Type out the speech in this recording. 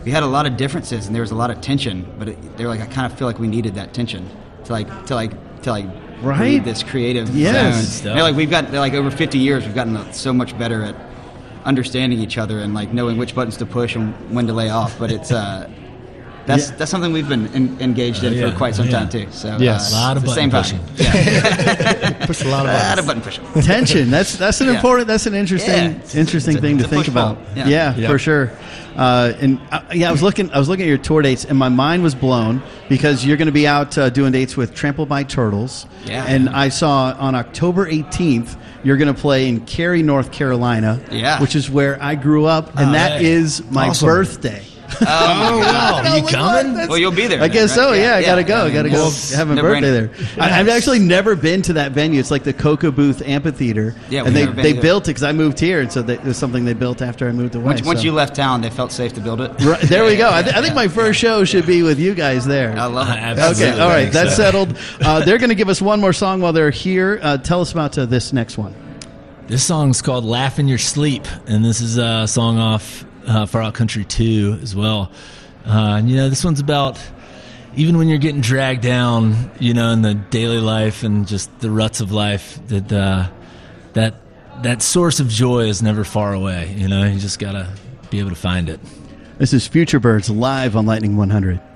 we had a lot of differences and there was a lot of tension, but they're like, I kind of feel like we needed that tension to breathe this creative zone. They're like over 50 years, we've gotten so much better at understanding each other and like knowing which buttons to push and when to lay off. But it's that's something we've been engaged in for quite some time too. So a lot of button pushing. Push a lot of button pushing. Tension. That's an important. That's an interesting thing to think about. For sure. I was looking at your tour dates, and my mind was blown because you're going to be out doing dates with Trampled by Turtles. Yeah. And I saw on October 18th you're going to play in Cary, North Carolina. Yeah. Which is where I grew up, and that is my birthday. Oh, wow. You coming? Well, you'll be there. I guess so. Yeah, I gotta go. Well, have my birthday there. I've actually never been to that venue. It's like the Cocoa Booth Amphitheater. Yeah, and they built it because I moved here, and so it was something they built after I moved away. Once you left town, they felt safe to build it. Right, there we go. I think my first show should be with you guys there. I love it. Absolutely. Okay, all right, that's settled. They're going to give us one more song while they're here. Tell us about this next one. This song's called Laugh in Your Sleep, and this is a song off Far Out Country 2 as well. This one's about even when you're getting dragged down, in the daily life and just the ruts of life, that source of joy is never far away. You just got to be able to find it. This is Future Birds live on Lightning 100.